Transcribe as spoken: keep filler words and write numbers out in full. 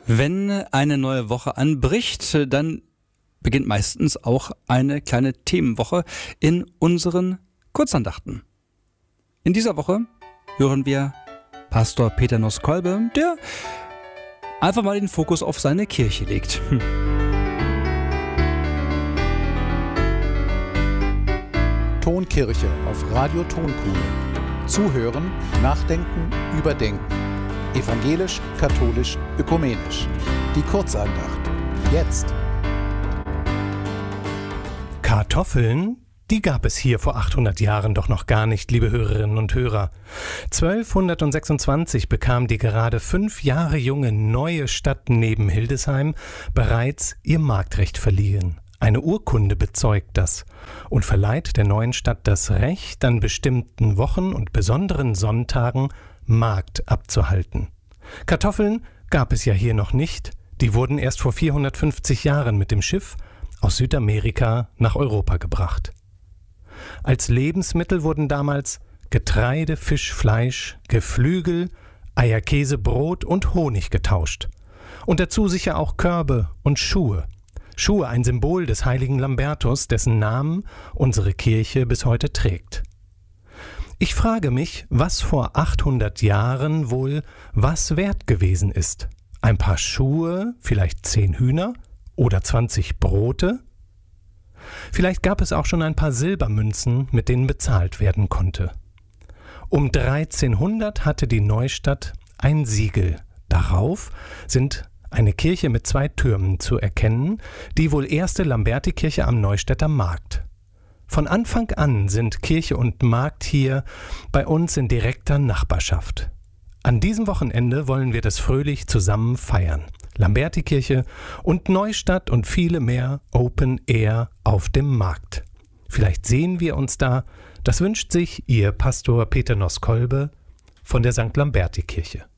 Wenn eine neue Woche anbricht, dann beginnt meistens auch eine kleine Themenwoche in unseren Kurzandachten. In dieser Woche hören wir Pastor Peter Nosk-Kolbe, der einfach mal den Fokus auf seine Kirche legt. Hm. Tonkirche auf Radio Tonkuhle. Zuhören, nachdenken, überdenken. Evangelisch, katholisch, ökumenisch. Die Kurzandacht. Jetzt. Kartoffeln, die gab es hier vor achthundert Jahren doch noch gar nicht, liebe Hörerinnen und Hörer. zwölfhundertsechsundzwanzig bekam die gerade fünf Jahre junge neue Stadt neben Hildesheim bereits ihr Marktrecht verliehen. Eine Urkunde bezeugt das und verleiht der neuen Stadt das Recht, an bestimmten Wochen und besonderen Sonntagen Markt abzuhalten. Kartoffeln gab es ja hier noch nicht, die wurden erst vor vierhundertfünfzig Jahren mit dem Schiff aus Südamerika nach Europa gebracht. Als Lebensmittel wurden damals Getreide, Fisch, Fleisch, Geflügel, Eier, Käse, Brot und Honig getauscht. Und dazu sicher auch Körbe und Schuhe. Schuhe, ein Symbol des heiligen Lambertus, dessen Namen unsere Kirche bis heute trägt. Ich frage mich, was vor achthundert Jahren wohl was wert gewesen ist. Ein paar Schuhe, vielleicht zehn Hühner oder zwanzig Brote? Vielleicht gab es auch schon ein paar Silbermünzen, mit denen bezahlt werden konnte. Um dreizehnhundert hatte die Neustadt ein Siegel. Darauf sind eine Kirche mit zwei Türmen zu erkennen, die wohl erste Lambertikirche am Neustädter Markt. Von Anfang an sind Kirche und Markt hier bei uns in direkter Nachbarschaft. An diesem Wochenende wollen wir das fröhlich zusammen feiern. Lambertikirche und Neustadt und viele mehr Open Air auf dem Markt. Vielleicht sehen wir uns da. Das wünscht sich Ihr Pastor Peter Nosk-Kolbe von der Sankt Lambertikirche.